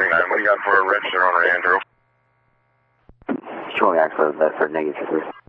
9. What do you got for a register owner, Andrew? Showing access that for negative.